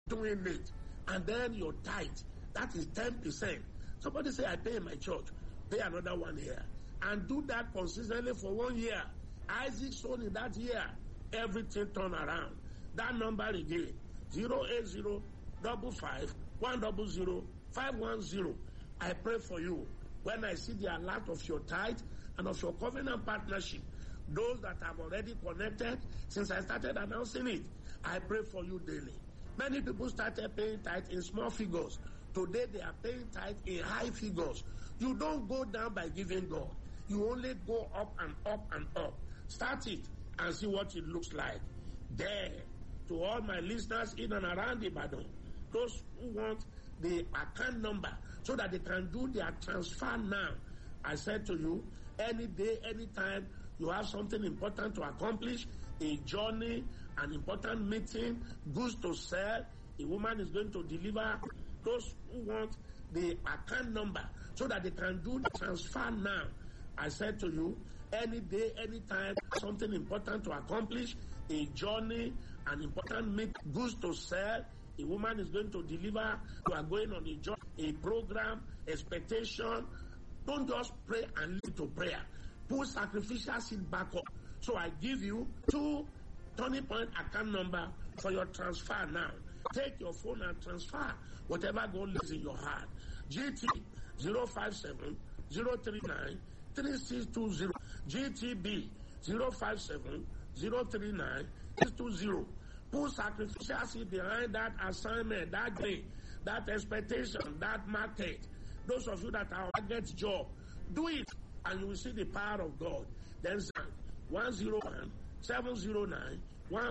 doing it. And then your tithe, that is 10%. Somebody say, I pay in my church. Pay another 1 year. And do that consistently for 1 year. Isaac sown in that year. Everything turn around. That number again, 08055100510. I pray for you. When I see the alert of your tithe and of your covenant partnership, those that have already connected since I started announcing it, I pray for you daily. Many people started paying tithe in small figures. Today they are paying tithe in high figures. You don't go down by giving God. You only go up and up and up. Start it and see what it looks like. There, to all my listeners in and around Ibadan, those who want the account number so that they can do their transfer now. I said to you, any day, anytime you have something important to accomplish, a journey, an important meeting, goods to sell, a woman is going to deliver. Those who want the account number so that they can do the transfer now. I said to you, any day, anytime, something important to accomplish, a journey, an important meeting, goods to sell, a woman is going to deliver, you are going on a job, a program, expectation. Don't just pray and lead to prayer. Put sacrificial seed back up. So I give you 2 Turning Point account number for your transfer now. Take your phone and transfer whatever God lays in your heart. GT 057 039 3620. GTB 057 039 3620. Put sacrificial seed behind that assignment, that day, that expectation, that market. Those of you that are target job, do it and you will see the power of God. Then 101 709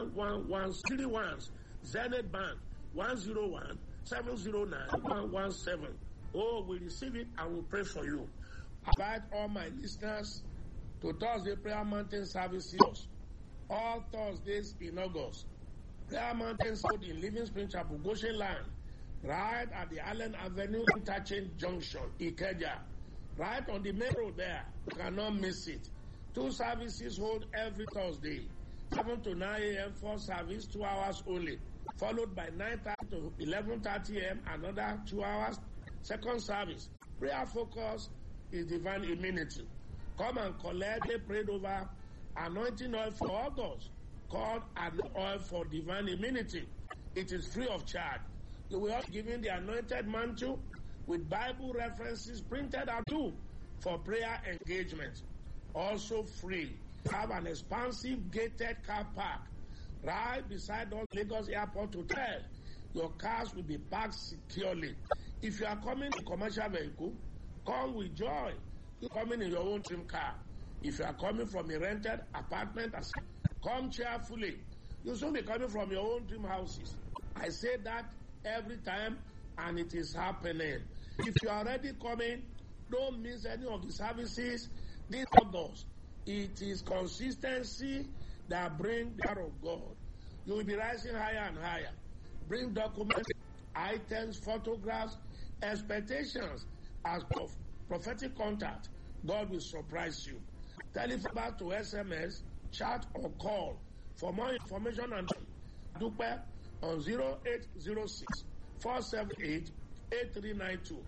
1113 Zenith Bank 101 709 117. Oh, we receive it and we pray for you. I invite all my listeners to Thursday Prayer Mountain services. All Thursdays in August. Prayer Mountain Road in Living Spring Chapel, Goshen Land, right at the Allen Avenue Interchange Junction, Ikeja. Right on the main road there. You cannot miss it. 2 services hold every Thursday. 7 to 9 a.m. for service, 2 hours only. Followed by 9:30 to 11:30 a.m. another 2 hours. Second service. Prayer focus is divine immunity. Come and collect the prayed over anointing oil for August called an oil for divine immunity. It is free of charge. You will be given the anointed mantle with Bible references printed out too for prayer engagement. Also free. Have an expansive gated car park right beside the Lagos Airport Hotel. Your cars will be parked securely. If you are coming in a commercial vehicle, come with joy. You're coming in your own dream car. If you are coming from a rented apartment, come cheerfully. You'll soon be coming from your own dream houses. I say that every time, and it is happening. If you are already coming, don't miss any of the services this August. It is consistency that brings the power of God. You will be rising higher and higher. Bring documents, items, photographs, expectations as of prophetic contact. God will surprise you. Telephone back to SMS, chat, or call. For more information and Dupe on 0806 478 8392.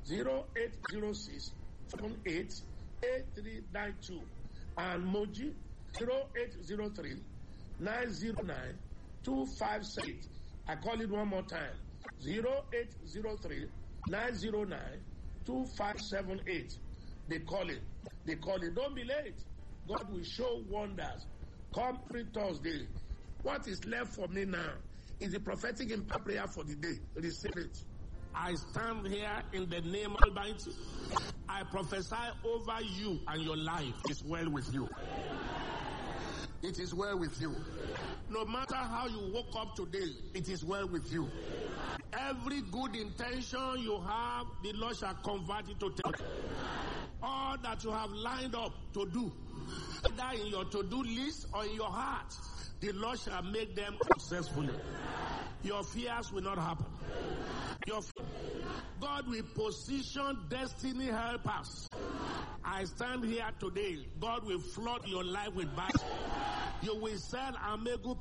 0806 78 8392. And Moji 0803 909 258. I call it one more time. 0803 909 2578. They call it. Don't be late. God will show wonders. Come every Thursday. What is left for me now is the prophetic impact prayer for the day. Receive it. I stand here in the name of Almighty. I prophesy over you and your life. It's well with you. It is well with you. No matter how you woke up today, it is well with you. Every good intention you have, the Lord shall convert it to testimony. All that you have lined up to do, either in your to-do list or in your heart, the Lord shall make them successfully. Your fears will not happen. God will position destiny helpers. I stand here today. God will flood your life with bags. You will sell and make good